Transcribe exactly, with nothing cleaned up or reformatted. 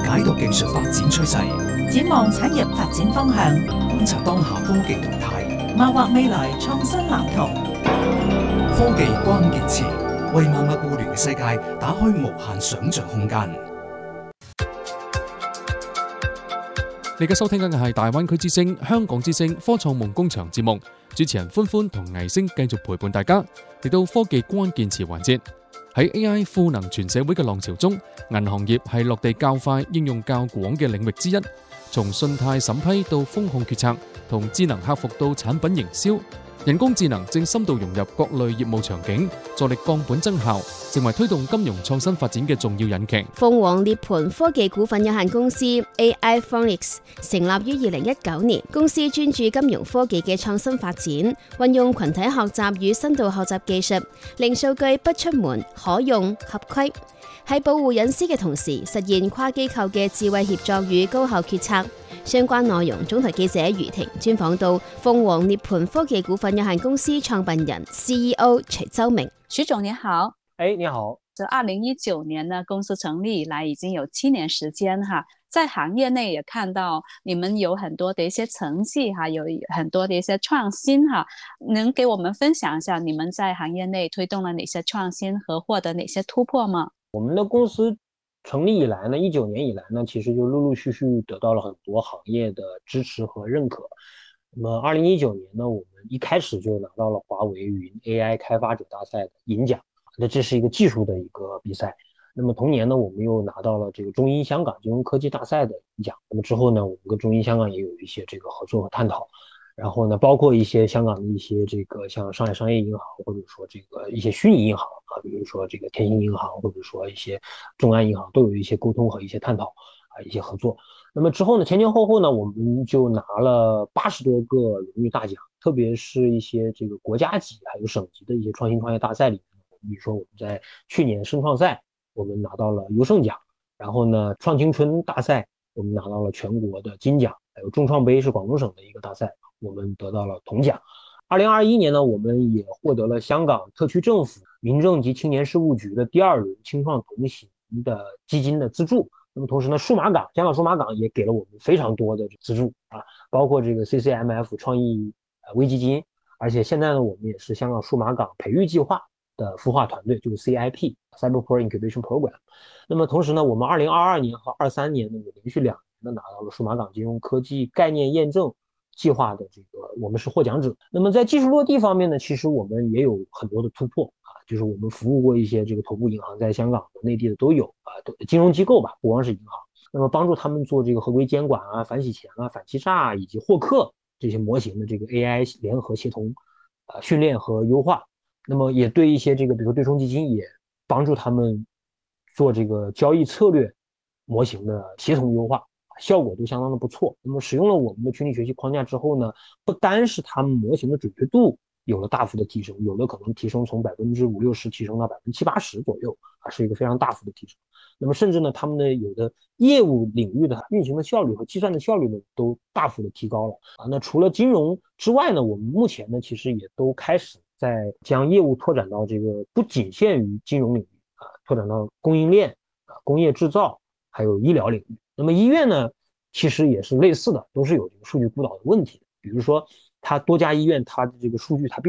解讀技術發展趨勢， 展望產業發展方向， 觀察當下科技動態， 謀劃未來創新藍圖。 科技關鍵詞為萬物互聯嘅世界打開無限想像空間。 你而家收聽緊嘅係大灣區之聲、香港之聲科創夢工場節目，主持人歡歡同倪星繼續陪伴大家嚟到科技關鍵詞環節。喺 A I 賦能全社會嘅浪潮中，銀行業係落地較快、應用較廣嘅領域之一。從信貸審批到風控決策，同智能客服到產品營銷，人工智能正深度融入各類業務場景，助力降本增效，成為推動金融創新發展嘅重要引擎。 鳳凰涅槃科技股份有限公司 A I Phonics 成立於二零一九年，公司專注金融科技嘅創新發展，運用群體學習與深度學習技術，令數據不出門、可用、合規。喺保護隱私嘅同時，實現跨機構嘅智慧協作與高效決策。相關內容，總台記者余婷專訪到鳳凰涅槃科技股份有限公司創辦人 C E O 徐周明。 徐總你好。 哎，你好。 這二零一九年呢，公司成立以來已經有七年時間哈，在行業內也看到你們有很多的一些成績哈，有很多的一些創新哈，能給我們分享一下你們在行業內推動了哪些創新和獲得哪些突破嗎？ 我們的公司成立以來呢，一九年以來呢，其實就陸陸續續得到了很多行業的支持和認可。那麼二零一九年呢，我們一開始就拿到了華為雲 A I 開發者大賽的銀獎，那這是一個技術的一個比賽。那麼同年呢，我們又拿到了這個中英香港金融科技大賽的獎。那麼之後呢，我們跟中英香港也有一些這個合作和探討。然後呢，包括一些香港的一些這個像上海商業銀行，或者說這個一些虛擬銀行啊，比如說這個天星銀行，或者說一些眾安銀行，都有一些溝通和一些探討啊，一些合作。那麼之後呢，前前後後呢，我們就拿了八十多個榮譽大獎，特別是一些這個國家級還有省級的一些創新創業大賽裏面，比如說我們在去年深創賽，我們拿到了優勝獎，然後呢，創青春大賽我們拿到了全國的金獎，還有眾創杯是廣東省的一個大賽，我們得到了銅獎。二零二一年呢，我們也獲得了香港特區政府民政及青年事務局的第二輪青創同行的基金的資助。那麼同時呢，數碼港香港數碼港也給了我們非常多的資助啊，包括這個 C C M F 創意微基金，而且現在呢，我們也是香港數碼港培育計劃的孵化團隊，就是 C I P Cyberport Incubation Program。那麼同時呢，我們二零二二年和二三年呢，也連續兩年呢拿到了數碼港金融科技概念驗證計劃的這個，我們是獲獎者。那麼在技術落地方面呢，其實我們也有很多的突破啊，就是我們服務過一些這個頭部銀行，在香港和內地的都有啊，金融機構吧，不光是銀行。那麼幫助他們做這個合規監管啊、反洗錢啊、反欺詐以及獲客這些模型的這個 A I 聯合協同啊訓練和優化。那麼也對一些這個，比如說對沖基金，也幫助他們做這個交易策略模型的協同優化。效果都相當的不錯。那麼使用了我們的群體學習框架之後呢，不單是他們模型的準確度有了大幅的提升，有的可能提升從百分之五六十提升到百分之七八十左右啊，是一個非常大幅的提升。那麼甚至呢，他們的有的業務領域的運行的效率和計算的效率呢，都大幅的提高了啊。那除了金融之外呢，我們目前呢，其實也都開始在將業務拓展到這個不僅限於金融領域啊，拓展到供應鏈啊、工業製造還有醫療領域。那麼醫院呢，其實也是類似的，都是有這個數據孤島的問題。比如說，它多家醫院，它的這個數據它並